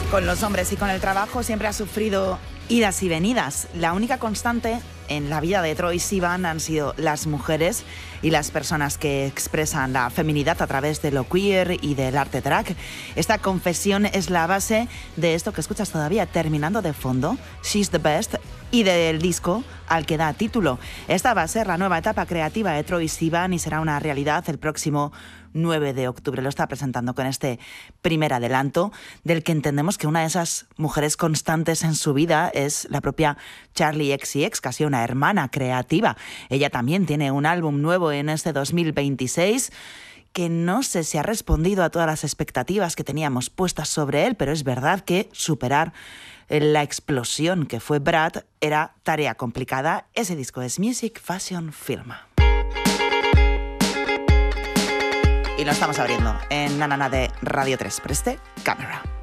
Con los hombres y con el trabajo siempre ha sufrido idas y venidas. La única constante en la vida de Troye Sivan han sido las mujeres y las personas que expresan la feminidad a través de lo queer y del arte drag. Esta confesión es la base de esto que escuchas todavía terminando de fondo, She's the Best, y del disco al que da título. Esta va a ser la nueva etapa creativa de Troye Sivan y será una realidad el próximo 9 de octubre. Lo está presentando con este primer adelanto, del que entendemos que una de esas mujeres constantes en su vida es la propia Charli XCX, casi una hermana creativa. Ella también tiene un álbum nuevo en este 2026 que no sé si ha respondido a todas las expectativas que teníamos puestas sobre él, pero es verdad que superar la explosión que fue Brad era tarea complicada. Ese disco es Music, Fashion, Film. Y lo estamos abriendo en Nanana de Radio 3. Preste cámara.